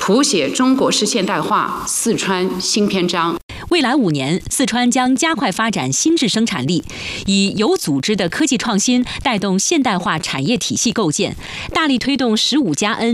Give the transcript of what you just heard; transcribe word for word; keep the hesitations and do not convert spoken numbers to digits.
谱写中国式现代化四川新篇章。 未来五年，四川将加快发展新质生产力，以有组织的科技创新带动现代化产业体系构建，大力推动十五加 N